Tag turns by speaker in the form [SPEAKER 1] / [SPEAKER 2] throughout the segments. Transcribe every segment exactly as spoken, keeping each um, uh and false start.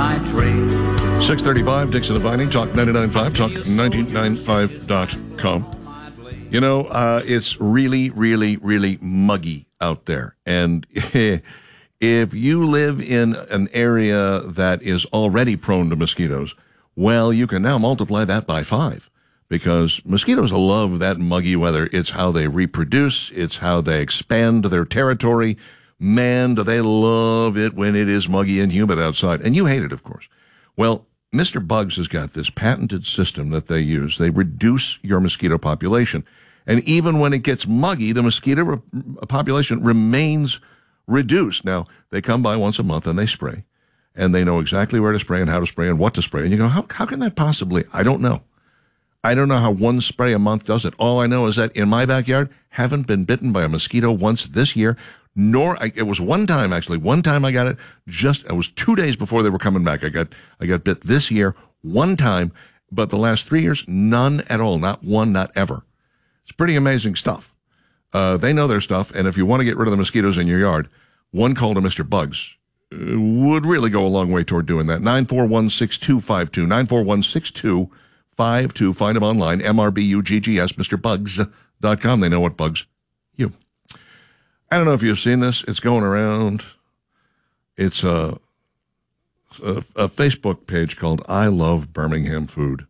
[SPEAKER 1] my trade.
[SPEAKER 2] six thirty-five, Dixon and Vining, Talk ninety-nine point five, Talk ninety-nine point five dot com. You know, uh, it's really, really, really muggy out there. And if you live in an area that is already prone to mosquitoes, well, you can now multiply that by five. Because mosquitoes love that muggy weather. It's how they reproduce. It's how they expand their territory. Man, do they love it when it is muggy and humid outside. And you hate it, of course. Well, Mister Bugs has got this patented system that they use. They reduce your mosquito population. And even when it gets muggy, the mosquito re- population remains reduced. Now, they come by once a month and they spray. And they know exactly where to spray and how to spray and what to spray. And you go, how, how can that possibly? I don't know. I don't know how one spray a month does it. All I know is that in my backyard, haven't been bitten by a mosquito once this year, nor, I, it was one time actually, one time I got it, just, it was two days before they were coming back. I got, I got bit this year, one time, but the last three years, none at all, not one, not ever. It's pretty amazing stuff. Uh, they know their stuff, and if you want to get rid of the mosquitoes in your yard, one call to Mister Bugs uh, would really go a long way toward doing that. nine four one, six two five two, nine four one, six two five two. Find them online, M R B U G G S, Mr Bugs dot com. They know what bugs you. I don't know if you've seen this. It's going around. It's a, a, a Facebook page called I Love Birmingham Food.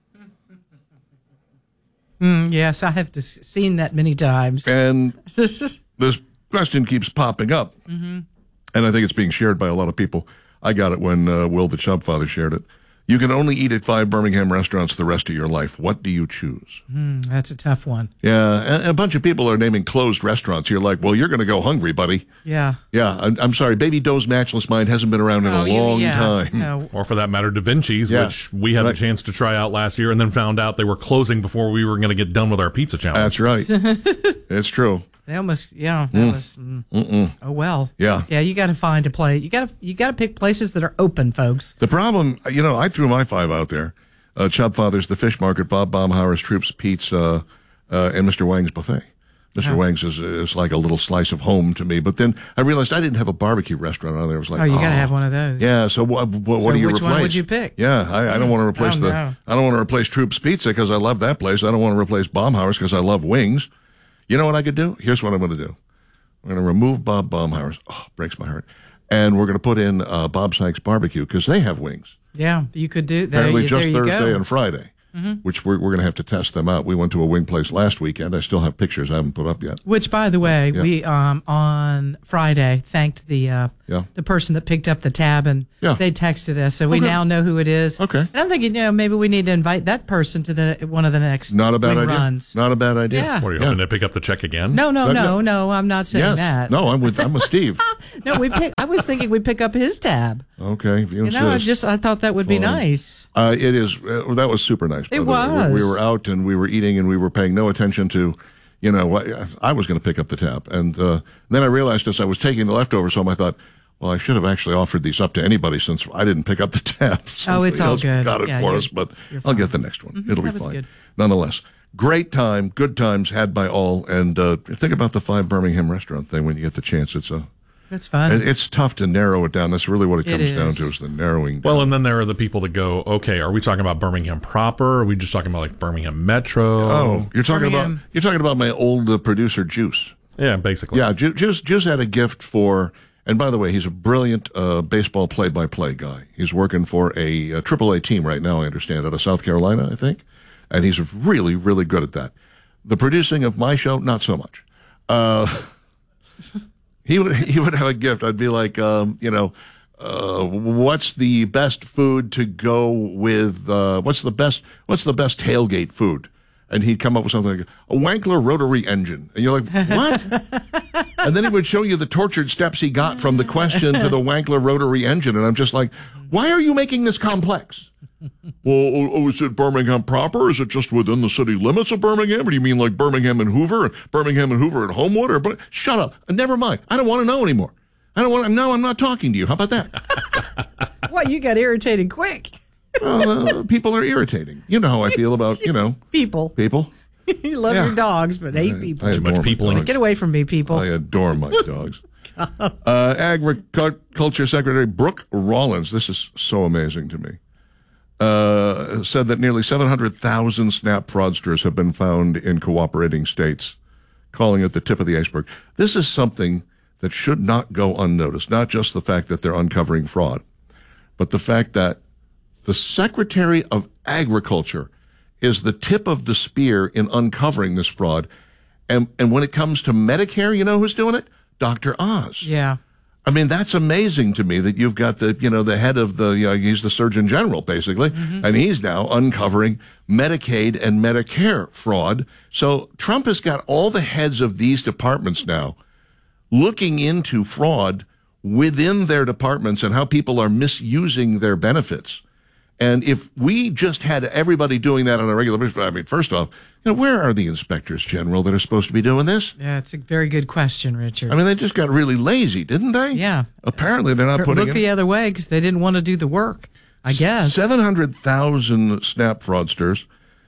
[SPEAKER 3] Mm, yes, I have dis- seen that many times.
[SPEAKER 2] And this question keeps popping up. Mm-hmm. And I think it's being shared by a lot of people. I got it when uh, Will the Chub Father shared it. You can only eat at five Birmingham restaurants the rest of your life. What do you choose?
[SPEAKER 3] Mm, that's a tough one.
[SPEAKER 2] Yeah, a, a bunch of people are naming closed restaurants. You're like, well, you're going to go hungry, buddy.
[SPEAKER 3] Yeah.
[SPEAKER 2] Yeah, I'm, I'm sorry. Baby Doe's Matchless Mind hasn't been around in
[SPEAKER 3] oh,
[SPEAKER 2] a long
[SPEAKER 3] yeah,
[SPEAKER 2] time.
[SPEAKER 3] No.
[SPEAKER 4] Or for that matter, Da Vinci's,
[SPEAKER 2] Yeah.
[SPEAKER 4] which we had
[SPEAKER 2] Right.
[SPEAKER 4] a chance to try out last year and then found out they were closing before we were going to get done with our pizza challenge.
[SPEAKER 2] That's right. It's true.
[SPEAKER 3] They almost, yeah, that
[SPEAKER 2] Mm.
[SPEAKER 3] was, mm, oh, well.
[SPEAKER 2] Yeah.
[SPEAKER 3] Yeah, you got to find a place. You got to you got to pick places that are open, folks.
[SPEAKER 2] The problem, you know, I threw my five out there. Uh, Chub Father's, The Fish Market, Bob Baumhauer's, Troops, Pete's, uh, uh, and Mister Wang's Buffet. Mister
[SPEAKER 3] Oh.
[SPEAKER 2] Wang's is, is like a little slice of home to me. But then I realized I didn't have a barbecue restaurant on there. It was like,
[SPEAKER 3] Oh, you got to have one of those.
[SPEAKER 2] Yeah, so what, what,
[SPEAKER 3] So
[SPEAKER 2] what do you
[SPEAKER 3] which
[SPEAKER 2] replace?
[SPEAKER 3] one would you pick?
[SPEAKER 2] Yeah, I, I don't want to replace
[SPEAKER 3] Oh,
[SPEAKER 2] the.
[SPEAKER 3] no.
[SPEAKER 2] I don't want to replace Troops Pizza because I love that place. I don't want to replace Baumhauer's because I love wings. You know what I could do? Here's what I'm going to do. I'm going to remove Bob Baumhauer's. Oh, breaks my heart. And we're going to put in uh, Bob Sykes Barbecue because they have wings.
[SPEAKER 3] Yeah, you could do. There,
[SPEAKER 2] Apparently
[SPEAKER 3] you,
[SPEAKER 2] just
[SPEAKER 3] there you
[SPEAKER 2] Thursday
[SPEAKER 3] go.
[SPEAKER 2] and Friday.
[SPEAKER 3] Mm-hmm.
[SPEAKER 2] Which we're, we're going to have to test them out. We went to a wing place last weekend. I still have pictures I haven't put up yet.
[SPEAKER 3] Which, by the way,
[SPEAKER 2] Yeah.
[SPEAKER 3] we um on Friday thanked the uh
[SPEAKER 2] Yeah.
[SPEAKER 3] the person that picked up the tab, and
[SPEAKER 2] Yeah.
[SPEAKER 3] they texted us, so we
[SPEAKER 2] Okay.
[SPEAKER 3] now know who it is.
[SPEAKER 2] Okay.
[SPEAKER 3] And I'm thinking, you know, maybe we need to invite that person to the one of the next
[SPEAKER 2] Not a bad
[SPEAKER 3] wing
[SPEAKER 2] idea.
[SPEAKER 3] runs.
[SPEAKER 2] Not a bad idea.
[SPEAKER 3] Yeah.
[SPEAKER 4] What are you
[SPEAKER 2] Yeah.
[SPEAKER 4] hoping to pick up the check again?
[SPEAKER 3] No, no,
[SPEAKER 2] That-
[SPEAKER 3] no,
[SPEAKER 2] that-
[SPEAKER 3] no. I'm not saying
[SPEAKER 2] Yes.
[SPEAKER 3] that.
[SPEAKER 2] No, I'm with I'm with Steve.
[SPEAKER 3] No, we pick, I was thinking we'd pick up his tab.
[SPEAKER 2] Okay, if you
[SPEAKER 3] You know, I
[SPEAKER 2] insist.
[SPEAKER 3] just I thought that would be
[SPEAKER 2] Fine.
[SPEAKER 3] nice.
[SPEAKER 2] Uh, it is. Uh, that was super nice. by
[SPEAKER 3] It
[SPEAKER 2] the way. We-
[SPEAKER 3] was.
[SPEAKER 2] We were out and we were eating and we were paying no attention to, you know, what I was going to pick up the tab. And uh, then I realized as I was taking the leftovers home, I thought, well, I should have actually offered these up to anybody since I didn't pick up the tab.
[SPEAKER 3] Oh, it's
[SPEAKER 2] Somebody
[SPEAKER 3] all
[SPEAKER 2] else
[SPEAKER 3] good.
[SPEAKER 2] Got it
[SPEAKER 3] Yeah,
[SPEAKER 2] for
[SPEAKER 3] you're-
[SPEAKER 2] us, but
[SPEAKER 3] you're
[SPEAKER 2] I'll
[SPEAKER 3] fine.
[SPEAKER 2] get the next one.
[SPEAKER 3] Mhm,
[SPEAKER 2] It'll be
[SPEAKER 3] that was
[SPEAKER 2] fine.
[SPEAKER 3] good.
[SPEAKER 2] Nonetheless, great time, good times had by all. And uh, think about the five Birmingham restaurant thing when you get the chance. It's a
[SPEAKER 3] That's fun.
[SPEAKER 2] it- it's tough to narrow it down. That's really what it
[SPEAKER 3] It
[SPEAKER 2] comes down
[SPEAKER 3] is.
[SPEAKER 2] to is the narrowing down.
[SPEAKER 4] Well, and then there are the people that go, okay, are we talking about Birmingham proper? Are we just talking about like Birmingham Metro?
[SPEAKER 2] Oh, you're talking
[SPEAKER 3] Birmingham.
[SPEAKER 2] about you're talking about my old uh, producer Juice.
[SPEAKER 4] Yeah, basically.
[SPEAKER 2] Yeah, Ju- Juice Juice had a gift for, and by the way, he's a brilliant uh, baseball play-by-play guy. He's working for a, a triple A team right now, I understand, out of South Carolina, I think, and he's really, really good at that. The producing of my show, not so much. Uh, he would he would have a gift. I'd be like, um, you know. Uh, what's the best food to go with? Uh, what's the best? What's the best tailgate food? And he'd come up with something like a Wankler rotary engine, and you're like, what? And then he would show you the tortured steps he got from the question to the Wankler rotary engine, and I'm just like, why are you making this complex? Well, oh, is it Birmingham proper? Is it just within the city limits of Birmingham? Or do you mean like Birmingham and Hoover, and Birmingham and Hoover and Homewood? Or but shut up, never mind. I don't want to know anymore. I don't want. No, I'm not talking to you. How about that?
[SPEAKER 3] What, you got irritated quick.
[SPEAKER 2] Well, uh, people are irritating. You know how I feel about, you know,
[SPEAKER 3] People.
[SPEAKER 2] people.
[SPEAKER 3] You love
[SPEAKER 2] Yeah.
[SPEAKER 3] your dogs, but hate people.
[SPEAKER 2] I
[SPEAKER 4] Too much
[SPEAKER 2] adore my
[SPEAKER 4] peopling.
[SPEAKER 2] dogs.
[SPEAKER 3] Get away from me, people.
[SPEAKER 2] I adore my dogs. Uh, Agriculture Secretary Brooke Rollins, this is so amazing to me, uh, said that nearly seven hundred thousand SNAP fraudsters have been found in cooperating states, calling it the tip of the iceberg. This is something that should not go unnoticed, not just the fact that they're uncovering fraud, but the fact that the Secretary of Agriculture is the tip of the spear in uncovering this fraud. And, and when it comes to Medicare, you know who's doing it? Doctor Oz.
[SPEAKER 3] Yeah.
[SPEAKER 2] I mean, that's amazing to me that you've got the, you know, the head of the, you know, he's the Surgeon General, basically, mm-hmm. and he's now uncovering Medicaid and Medicare fraud. So Trump has got all the heads of these departments now looking into fraud within their departments and how people are misusing their benefits. And if we just had everybody doing that on a regular basis, I mean, first off, you know, where are the inspectors general that are supposed to be doing this?
[SPEAKER 3] Yeah, it's a very good question, Richard.
[SPEAKER 2] I mean, they just got really lazy, didn't they?
[SPEAKER 3] Yeah.
[SPEAKER 2] Apparently, they're not
[SPEAKER 3] Look
[SPEAKER 2] putting
[SPEAKER 3] Look
[SPEAKER 2] in.
[SPEAKER 3] the other way because they didn't want to do the work, I guess.
[SPEAKER 2] seven hundred thousand SNAP fraudsters,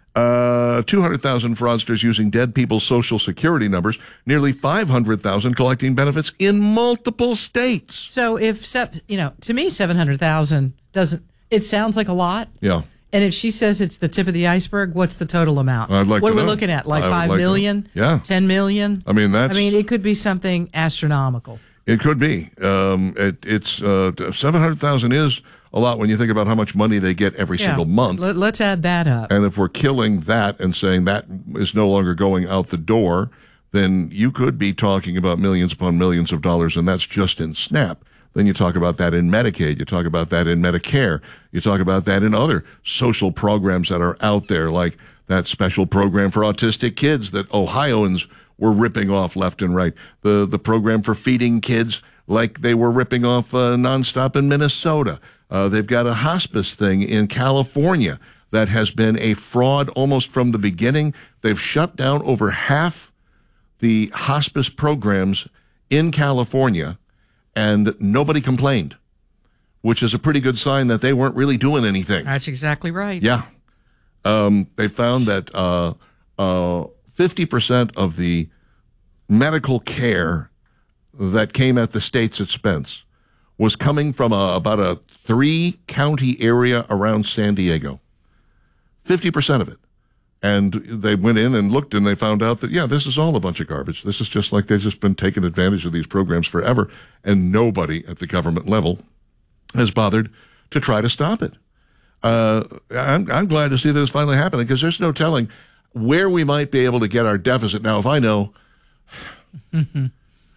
[SPEAKER 2] uh, two hundred thousand fraudsters using dead people's social security numbers, nearly five hundred thousand collecting benefits in multiple states.
[SPEAKER 3] So if, you know, to me, seven hundred thousand doesn't, it sounds like a lot.
[SPEAKER 2] Yeah.
[SPEAKER 3] And if she says it's the tip of the iceberg, what's the total amount?
[SPEAKER 2] I'd like
[SPEAKER 3] what
[SPEAKER 2] to
[SPEAKER 3] are we
[SPEAKER 2] know.
[SPEAKER 3] looking at? Like
[SPEAKER 2] I would
[SPEAKER 3] five
[SPEAKER 2] like to
[SPEAKER 3] million?
[SPEAKER 2] know. Yeah.
[SPEAKER 3] ten million?
[SPEAKER 2] I mean, that's.
[SPEAKER 3] I mean, it could be something astronomical.
[SPEAKER 2] It could be. Um, it, it's uh, seven hundred thousand is a lot when you think about how much money they get every
[SPEAKER 3] Yeah.
[SPEAKER 2] single month.
[SPEAKER 3] Let, let's add that up.
[SPEAKER 2] And if we're killing that and saying that is no longer going out the door, then you could be talking about millions upon millions of dollars, and that's just in SNAP. Then you talk about that in Medicaid. You talk about that in Medicare. You talk about that in other social programs that are out there, like that special program for autistic kids that Ohioans were ripping off left and right. The the program for feeding kids like they were ripping off uh, nonstop in Minnesota. Uh, they've got a hospice thing in California that has been a fraud almost from the beginning. They've shut down over half the hospice programs in California, and nobody complained, which is a pretty good sign that they weren't really doing anything.
[SPEAKER 3] That's exactly right.
[SPEAKER 2] Yeah. Um, they found that uh, uh, fifty percent of the medical care that came at the state's expense was coming from a, about a three-county area around San Diego. fifty percent of it. And they went in and looked, and they found out that, yeah, this is all a bunch of garbage. This is just like they've just been taking advantage of these programs forever, and nobody at the government level has bothered to try to stop it. Uh, I'm, I'm glad to see that it's finally happening, because there's no telling where we might be able to get our deficit. Now, if I know, mm-hmm.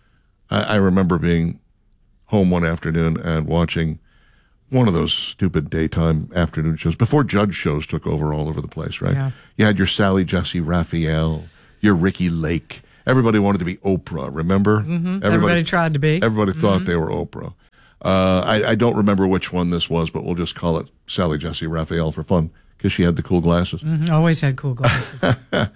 [SPEAKER 2] I, I remember being home one afternoon and watching one of those stupid daytime afternoon shows before judge shows took over all over the place, right?
[SPEAKER 3] Yeah.
[SPEAKER 2] You had your Sally Jesse Raphael, your Ricky Lake. Everybody wanted to be Oprah, remember?
[SPEAKER 3] Mm-hmm. Everybody, everybody tried to be.
[SPEAKER 2] Everybody thought
[SPEAKER 3] mm-hmm.
[SPEAKER 2] they were Oprah. Uh, I, I don't remember which one this was, but we'll just call it Sally Jesse Raphael for fun, because she had the cool glasses.
[SPEAKER 3] Mm-hmm. Always had cool glasses.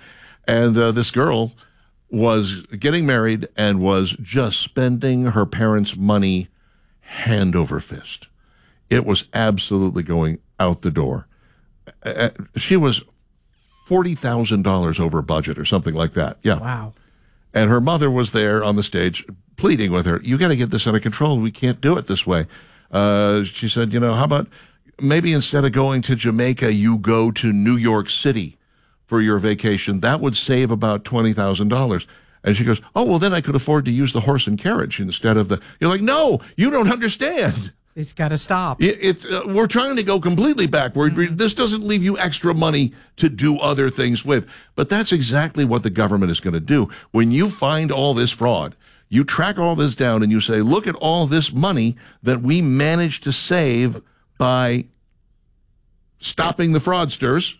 [SPEAKER 2] And uh, this girl was getting married and was just spending her parents' money hand over fist. It was absolutely going out the door. Uh, she was forty thousand dollars over budget or something like that. Yeah.
[SPEAKER 3] Wow.
[SPEAKER 2] And her mother was there on the stage pleading with her, you got to get this under control. We can't do it this way. Uh, she said, you know, how about maybe instead of going to Jamaica, you go to New York City for your vacation. That would save about twenty thousand dollars. And she goes, oh, well, then I could afford to use the horse and carriage instead of the... You're like, no, you don't understand.
[SPEAKER 3] It's got to stop.
[SPEAKER 2] It, it's uh, we're trying to go completely backward. Mm-hmm. This doesn't leave you extra money to do other things with. But that's exactly what the government is going to do. When you find all this fraud, you track all this down and you say, look at all this money that we managed to save by stopping the fraudsters.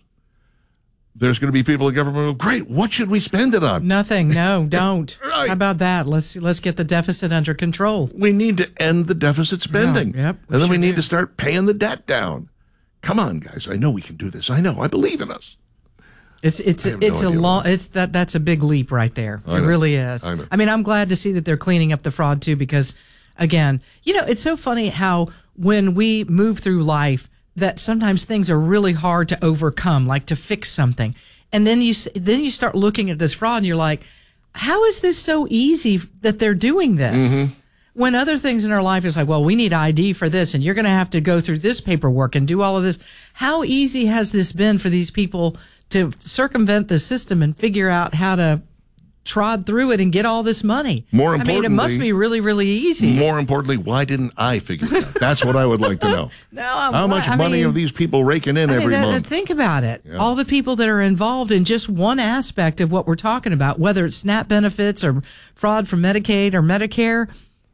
[SPEAKER 2] There's going to be people in government who go, great, what should we spend it on?
[SPEAKER 3] Nothing. No, don't.
[SPEAKER 2] Right.
[SPEAKER 3] How about that? Let's let's get the deficit under control.
[SPEAKER 2] We need to end the deficit spending.
[SPEAKER 3] Yeah, yep, we
[SPEAKER 2] and then we
[SPEAKER 3] sure
[SPEAKER 2] need
[SPEAKER 3] do.
[SPEAKER 2] to start paying the debt down. Come on, guys. I know we can do this. I know. I believe in us.
[SPEAKER 3] It's it's
[SPEAKER 2] I have no
[SPEAKER 3] it's a
[SPEAKER 2] idea
[SPEAKER 3] long
[SPEAKER 2] why.
[SPEAKER 3] it's that that's a big leap right there.
[SPEAKER 2] I
[SPEAKER 3] It
[SPEAKER 2] know.
[SPEAKER 3] really is.
[SPEAKER 2] I know.
[SPEAKER 3] I mean, I'm glad to see that they're cleaning up the fraud too, because again, you know, it's so funny how when we move through life that sometimes things are really hard to overcome, like to fix something. And then you s- then you start looking at this fraud and you're like, how is this so easy that they're doing this?
[SPEAKER 2] Mm-hmm.
[SPEAKER 3] when other things in our life is like, well, we need I D for this, and you're going to have to go through this paperwork and do all of this. How easy has this been for these people to circumvent the system and figure out how to trod through it and get all this money?
[SPEAKER 2] More
[SPEAKER 3] I mean, it
[SPEAKER 2] importantly-
[SPEAKER 3] must be really, really easy.
[SPEAKER 2] More importantly, why didn't I figure it out? That's what I would like to know.
[SPEAKER 3] No,
[SPEAKER 2] How much
[SPEAKER 3] I
[SPEAKER 2] money
[SPEAKER 3] mean-
[SPEAKER 2] are these people raking in
[SPEAKER 3] I mean,
[SPEAKER 2] every
[SPEAKER 3] that-
[SPEAKER 2] month?
[SPEAKER 3] think about it. All the people that are involved in just one aspect of what we're talking about, whether it's SNAP benefits or fraud from Medicaid or Medicare.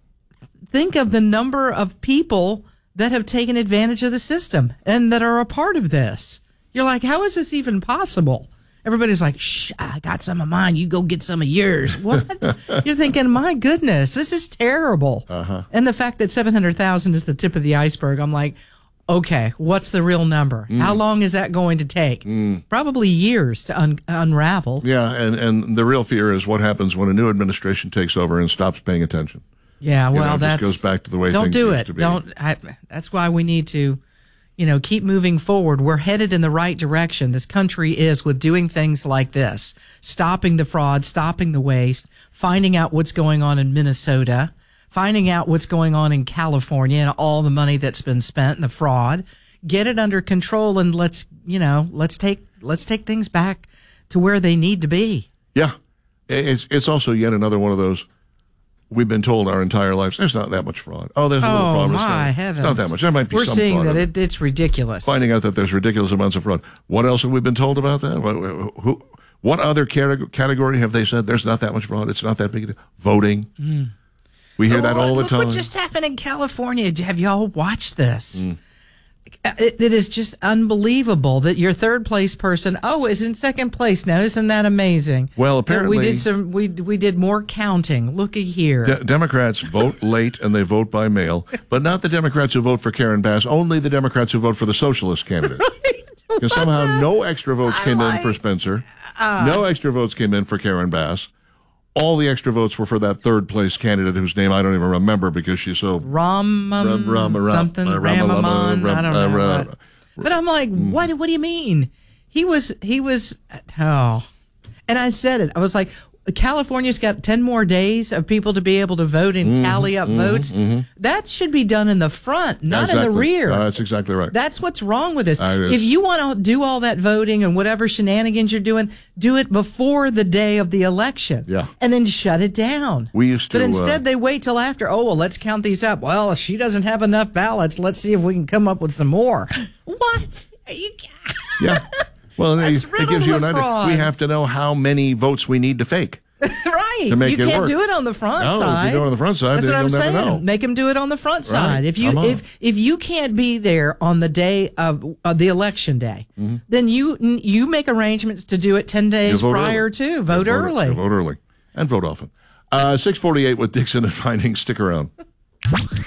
[SPEAKER 3] Think of the number of people that have taken advantage of the system and that are a part of this. You're like, how is this even possible? Everybody's like, shh, I got some of mine. You go get some of yours. What? You're thinking, my goodness, this is terrible. Uh-huh. And the fact that seven hundred thousand is the tip of the iceberg, I'm like, okay, what's the real number? Mm. How long is that going to take? Mm. Probably years to un- unravel.
[SPEAKER 2] Yeah, and, and the real fear is what happens when a new administration takes over and stops paying attention.
[SPEAKER 3] Yeah, well,
[SPEAKER 2] you know, it
[SPEAKER 3] that's
[SPEAKER 2] just goes back to the way
[SPEAKER 3] don't
[SPEAKER 2] things
[SPEAKER 3] do
[SPEAKER 2] used
[SPEAKER 3] it.
[SPEAKER 2] to be.
[SPEAKER 3] Don't. I, that's why we need to, you know, keep moving forward. We're headed in the right direction. This country is with doing things like this, stopping the fraud, stopping the waste, finding out what's going on in Minnesota, finding out what's going on in California and all the money that's been spent and the fraud. Get it under control, and let's, you know, let's take let's take things back to where they need to be.
[SPEAKER 2] Yeah, it's it's also yet another one of those. We've been told our entire lives, there's not that much fraud. Oh, there's a little
[SPEAKER 3] Oh,
[SPEAKER 2] fraud. but it's
[SPEAKER 3] my
[SPEAKER 2] not,
[SPEAKER 3] heavens.
[SPEAKER 2] It's not that much. There might be
[SPEAKER 3] We're
[SPEAKER 2] some
[SPEAKER 3] seeing
[SPEAKER 2] fraud
[SPEAKER 3] that
[SPEAKER 2] in it.
[SPEAKER 3] it, it's ridiculous.
[SPEAKER 2] Finding out that there's ridiculous amounts of fraud. What else have we been told about that? What, who, what other categ- category have they said there's not that much fraud? It's not that big a deal. Voting. Mm. We hear that
[SPEAKER 3] Well,
[SPEAKER 2] all the
[SPEAKER 3] look
[SPEAKER 2] time.
[SPEAKER 3] what just happened in California. Have y'all watched this?
[SPEAKER 2] Mm.
[SPEAKER 3] It, it is just unbelievable that your third place person, oh, is in second place now. Isn't that amazing?
[SPEAKER 2] Well,
[SPEAKER 3] And
[SPEAKER 2] apparently-
[SPEAKER 3] we did some. We we did more counting. Looky here.
[SPEAKER 2] De- Democrats vote late and they vote by mail, but not the Democrats who vote for Karen Bass, only the Democrats who vote for the socialist candidate. Because somehow no extra votes came in for Spencer. No extra votes came in for Karen Bass. All the extra votes were for that third place candidate whose name I don't even remember because she's so
[SPEAKER 3] Ram,
[SPEAKER 2] Ram- Ram- Ram-
[SPEAKER 3] something,
[SPEAKER 2] uh,
[SPEAKER 3] Ramamon,
[SPEAKER 2] Ram-
[SPEAKER 3] I don't
[SPEAKER 2] uh,
[SPEAKER 3] know.
[SPEAKER 2] Ram-
[SPEAKER 3] what. But I'm like, what? What do you mean? He was, he was, oh. And I said it. I was like, California's got ten more days of people to be able to vote and
[SPEAKER 2] Mm-hmm,
[SPEAKER 3] tally up mm-hmm, votes. Mm-hmm. That should be done in the front, not
[SPEAKER 2] exactly.
[SPEAKER 3] in the rear.
[SPEAKER 2] Uh, that's exactly right.
[SPEAKER 3] That's what's wrong with this.
[SPEAKER 2] Uh,
[SPEAKER 3] if you want to do all that voting and whatever shenanigans you're doing, do it before the day of the election.
[SPEAKER 2] Yeah.
[SPEAKER 3] And then shut it down.
[SPEAKER 2] We used to,
[SPEAKER 3] But instead,
[SPEAKER 2] uh,
[SPEAKER 3] they wait till after. Oh, well, let's count these up. Well, she doesn't have enough ballots. Let's see if we can come up with some more. What? Are you?
[SPEAKER 2] Yeah. Well,
[SPEAKER 3] That's
[SPEAKER 2] it, it
[SPEAKER 3] riddled
[SPEAKER 2] gives you
[SPEAKER 3] with
[SPEAKER 2] an idea.
[SPEAKER 3] fraud.
[SPEAKER 2] We have to know how many votes we need to fake.
[SPEAKER 3] Right.
[SPEAKER 2] To make
[SPEAKER 3] you
[SPEAKER 2] it
[SPEAKER 3] can't
[SPEAKER 2] work.
[SPEAKER 3] do it on the front
[SPEAKER 2] No,
[SPEAKER 3] side.
[SPEAKER 2] if you do it on the front side,
[SPEAKER 3] That's
[SPEAKER 2] then
[SPEAKER 3] what I'm
[SPEAKER 2] you'll never
[SPEAKER 3] saying.
[SPEAKER 2] know.
[SPEAKER 3] Make them do it on the front side. If you
[SPEAKER 2] Come on.
[SPEAKER 3] if if you can't be there on the day of, of the election day,
[SPEAKER 2] Mm-hmm.
[SPEAKER 3] then you you make arrangements to do it ten days
[SPEAKER 2] vote
[SPEAKER 3] prior
[SPEAKER 2] early.
[SPEAKER 3] to. Vote
[SPEAKER 2] You
[SPEAKER 3] early.
[SPEAKER 2] You vote early and vote often. Uh, six forty-eight with Dixon and Findings. Stick around.